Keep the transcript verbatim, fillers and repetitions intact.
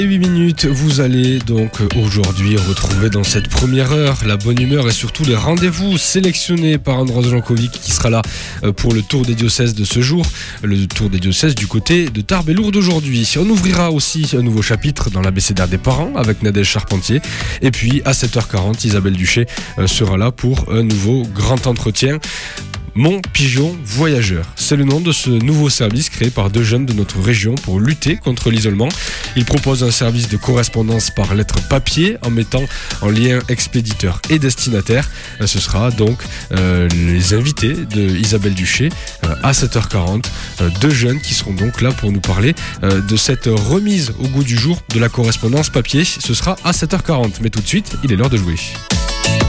huit minutes, vous allez donc aujourd'hui retrouver dans cette première heure la bonne humeur et surtout les rendez-vous sélectionnés par Ambroise Jankovic qui sera là pour le tour des diocèses de ce jour, le tour des diocèses du côté de Tarbes et Lourdes aujourd'hui. On ouvrira aussi un nouveau chapitre dans l'abécédaire des parents avec Nadège Charpentier et puis à sept heures quarante, Isabelle Duché sera là pour un nouveau grand entretien. Mon Pigeon Voyageur, c'est le nom de ce nouveau service créé par deux jeunes de notre région pour lutter contre l'isolement. Ils proposent un service de correspondance par lettre papier en mettant en lien expéditeur et destinataire. Ce sera donc euh, les invités de Isabelle Duché euh, à sept heures quarante. Euh, deux jeunes qui seront donc là pour nous parler euh, de cette remise au goût du jour de la correspondance papier. Ce sera à sept heures quarante. Mais tout de suite, il est l'heure de jouer.